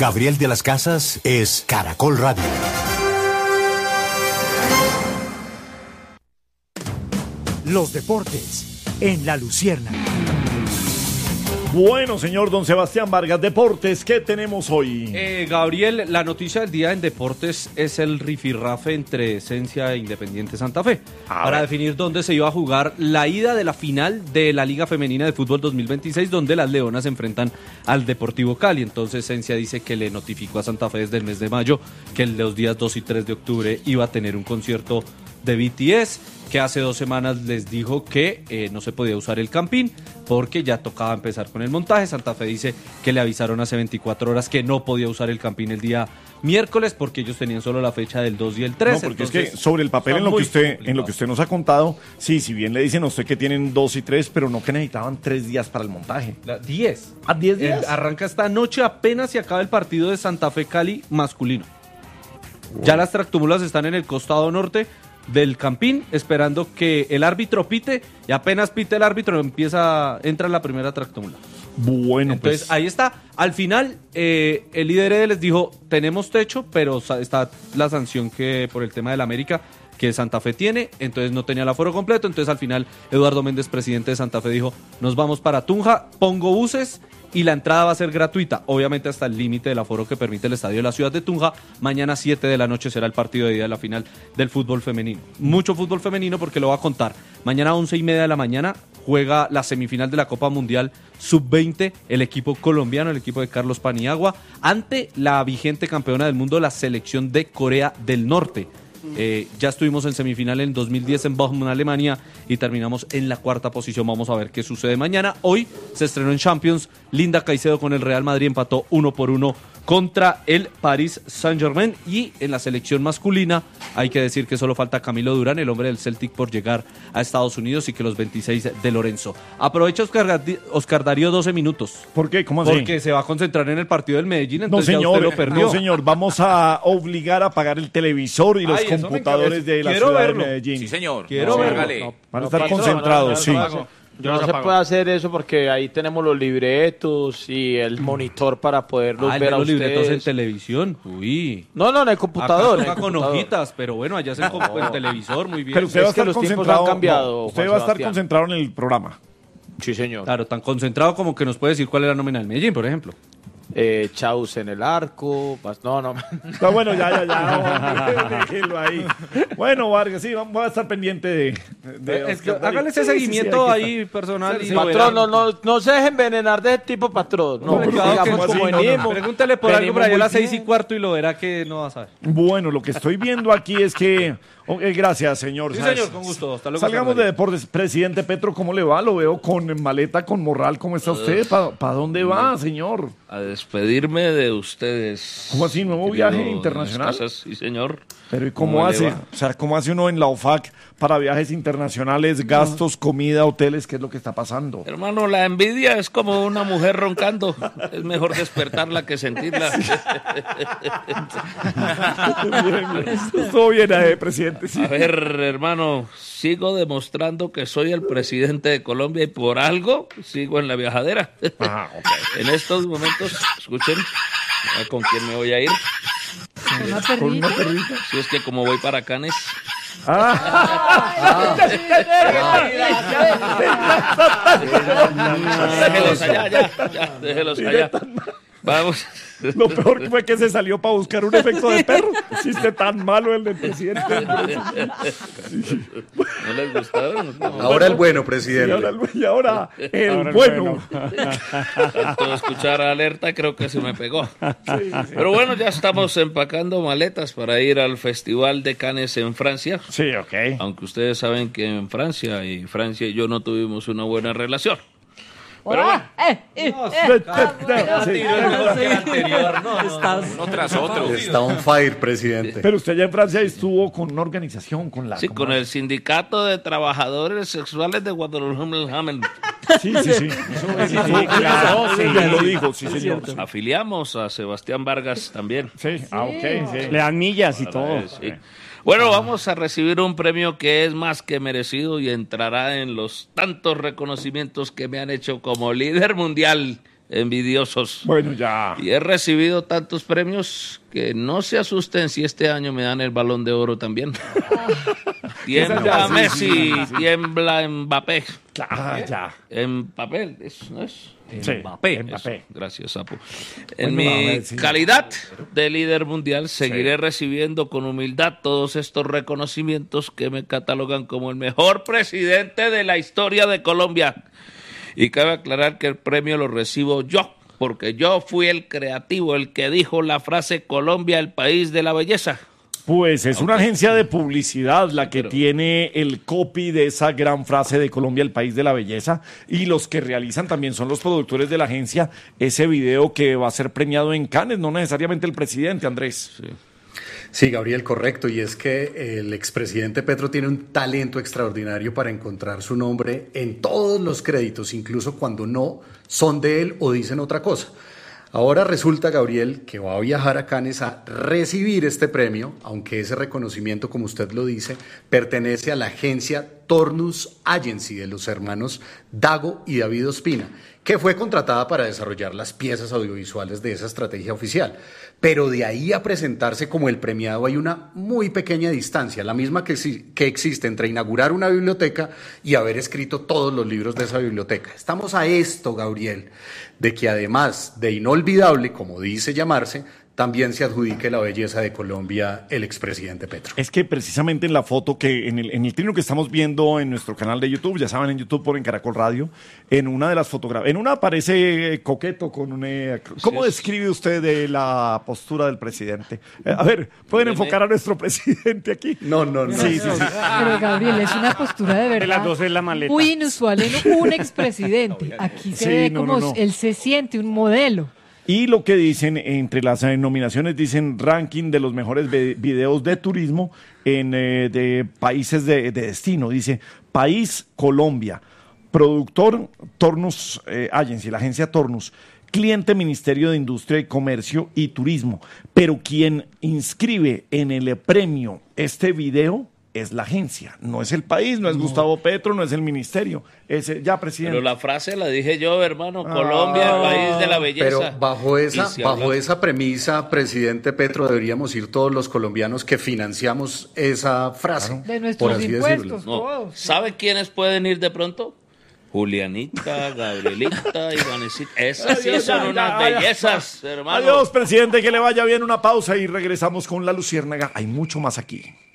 Gabriel de las Casas es Caracol Radio. Los deportes en La Luciérnaga. Bueno, señor don Sebastián Vargas, deportes, ¿qué tenemos hoy? Gabriel, la noticia del día en deportes es el rifirrafe entre Esencia e Independiente Santa Fe para definir dónde se iba a jugar la ida de la final de la Liga Femenina de Fútbol 2026, donde las Leonas se enfrentan al Deportivo Cali. Entonces Esencia dice que le notificó a Santa Fe desde el mes de mayo que los días 2 y 3 de octubre iba a tener un concierto de BTS, que hace 2 semanas les dijo que no se podía usar el Campín porque ya tocaba empezar con el montaje. Santa Fe dice que le avisaron hace 24 horas que no podía usar el Campín el día miércoles porque ellos tenían solo la fecha del 2 y el 3. No, porque entonces, es que sobre el papel en lo que usted nos ha contado, sí, si bien le dicen a usted que tienen 2 y 3, pero no que necesitaban 3 días para el montaje. 10. ¿A 10 días? Arranca esta noche, apenas se acaba el partido de Santa Fe Cali masculino. Ya las tractomulas están en el costado norte del Campín, esperando que el árbitro pite, y apenas pite el árbitro entra la primera tractomula. Bueno, entonces ahí está. Al final el líder les dijo, tenemos techo, pero está la sanción que por el tema del América que Santa Fe tiene, entonces no tenía el aforo completo. Entonces al final Eduardo Méndez, presidente de Santa Fe, dijo, nos vamos para Tunja, pongo buses y la entrada va a ser gratuita, obviamente hasta el límite del aforo que permite el estadio de la ciudad de Tunja. Mañana 7 de la noche será el partido de ida de la final del fútbol femenino. Mucho fútbol femenino porque lo va a contar. Mañana 11:30 de la mañana juega la semifinal de la Copa Mundial Sub-20, el equipo colombiano, el equipo de Carlos Paniagua, ante la vigente campeona del mundo, la selección de Corea del Norte. Ya estuvimos en semifinal en 2010 en Bochum, Alemania, y terminamos en la 4ª posición. Vamos a ver qué sucede mañana. Hoy se estrenó en Champions. Linda Caicedo con el Real Madrid empató 1-1 contra el Paris Saint-Germain. Y en la selección masculina hay que decir que solo falta Camilo Durán, el hombre del Celtic, por llegar a Estados Unidos, y que los 26 de Lorenzo. Aprovecha Oscar Darío 12 minutos. ¿Por qué? ¿Cómo así? Porque se va a concentrar en el partido del Medellín, entonces no, señor, ya usted lo perdió. No, señor, vamos a obligar a apagar el televisor y los computadores de la ciudad de Medellín. Sí, señor. Quiero verlo. No, van a estar concentrados, sí. No se puede hacer eso porque ahí tenemos los libretos y el monitor para poderlos ver a los ustedes. Libretos en televisión. Uy. No, en el computador. Acá con hojitas, pero bueno, allá se el televisor, muy bien. Pero usted va a estar los tiempos concentrado. han cambiado, Usted va a estar concentrado en el programa. Sí, señor. Claro, tan concentrado como que nos puede decir cuál es la nómina del Medellín, por ejemplo. Chaus en el arco. No. Está bueno, ya. Déjelo ahí. Bueno, Vargas, sí, voy a estar pendiente de hágale ese seguimiento ahí personal. Sí, patrón, no se dejen envenenar de ese tipo, patrón. No, digamos como venimos. Pregúntele por algo por ahí a las 6:15 y lo verá que no va a saber. Bueno, lo que estoy viendo aquí es que... gracias, señor. Sí, señor, con gusto. Hasta luego. Salgamos de deportes. Presidente Petro, ¿cómo le va? Lo veo con maleta, con morral. ¿Cómo está usted? ¿Para dónde va, señor? A despedirme de ustedes. ¿Cómo así? ¿Nuevo viaje internacional? Sí, señor. Pero ¿y cómo hace? O sea, ¿cómo hace uno en la OFAC para viajes internacionales, gastos, comida, hoteles? ¿Qué es lo que está pasando? Hermano, la envidia es como una mujer roncando. Es mejor despertarla que sentirla. Todo bien, presidente. Sí. A ver, hermano, sigo demostrando que soy el presidente de Colombia y por algo sigo en la viajadera. En estos momentos, escuchen, ¿con quién me voy a ir? ¿Con una perrita? Sí, es que como voy para Cannes. Déjelos allá, ya, déjelos allá. Vamos. Lo peor fue que se salió para buscar un efecto de perro. Si esté tan malo el del presidente. ¿No les gustaron? No. Ahora el bueno, presidente. Y ahora el bueno. Tanto escuchar alerta creo que se me pegó. Sí. Pero bueno, ya estamos empacando maletas para ir al Festival de Cannes en Francia. Sí, ok. Aunque ustedes saben que en Francia y yo no tuvimos una buena relación. Pero bueno. Uno tras otro. Está on fire, presidente. Pero usted allá en Francia estuvo con una organización, con la... Sí, con el Sindicato de Trabajadores Sexuales de Guadalajara. Sí. Claro, sí, lo dijo, sí, señor. Afiliamos a Sebastián Vargas también. Sí, ok, sí. Le dan millas y todo. Sí. Bueno, vamos a recibir un premio que es más que merecido y entrará en los tantos reconocimientos que me han hecho como líder mundial envidiosos. Bueno, ya. Y he recibido tantos premios que no se asusten si este año me dan el Balón de Oro también. Tiembla Messi, tiembla Mbappé. Ya. En papel, eso no es. Sí, Mbappé. Mbappé. Eso. Gracias, Sapo. En Bueno, mi a ver, sí. calidad de líder mundial, seguiré recibiendo con humildad todos estos reconocimientos que me catalogan como el mejor presidente de la historia de Colombia. Y cabe aclarar que el premio lo recibo yo, porque yo fui el creativo, el que dijo la frase Colombia, el país de la belleza. Pues es una agencia de publicidad la que tiene el copy de esa gran frase de Colombia, el país de la belleza, y los que realizan también son los productores de la agencia, ese video que va a ser premiado en Cannes, no necesariamente el presidente, Andrés. Sí, Gabriel, correcto. Y es que el expresidente Petro tiene un talento extraordinario para encontrar su nombre en todos los créditos, incluso cuando no son de él o dicen otra cosa. Ahora resulta, Gabriel, que va a viajar a Cannes a recibir este premio, aunque ese reconocimiento, como usted lo dice, pertenece a la agencia Tornus Agency de los hermanos Dago y David Ospina, que fue contratada para desarrollar las piezas audiovisuales de esa estrategia oficial. Pero de ahí a presentarse como el premiado hay una muy pequeña distancia, la misma que existe entre inaugurar una biblioteca y haber escrito todos los libros de esa biblioteca. Estamos a esto, Gabriel, de que además de inolvidable, como dice llamarse, también se adjudique la belleza de Colombia el expresidente Petro. Es que precisamente en la foto que en el trino que estamos viendo en nuestro canal de YouTube, ya saben, en YouTube ponen Caracol Radio, en una de las fotografías, en una aparece coqueto con un... ¿Cómo describe usted la postura del presidente? A ver, ¿pueden enfocar a nuestro presidente aquí? No. Sí. Pero Gabriel, es una postura de verdad las dos es la maleta. muy inusual en un expresidente. Aquí se ve como él se siente un modelo. Y lo que dicen entre las nominaciones, dicen ranking de los mejores videos de turismo de países de destino. Dice, país Colombia, productor Tornus Agency, la agencia Tornus, cliente Ministerio de Industria y Comercio y Turismo. Pero quien inscribe en el premio este video es la agencia, no es el país, no es Gustavo Petro, no es el ministerio. Ya, presidente. Pero la frase la dije yo, hermano, Colombia, el país de la belleza. Pero bajo esa premisa, presidente Petro, deberíamos ir todos los colombianos que financiamos esa frase, De nuestros por así impuestos, decirlo. todos. ¿Sabe quiénes pueden ir de pronto? Julianita, Gabrielita, Ivanesita. Esas sí son unas bellezas, hermano. Adiós, presidente, que le vaya bien. Una pausa y regresamos con La Luciérnaga. Hay mucho más aquí.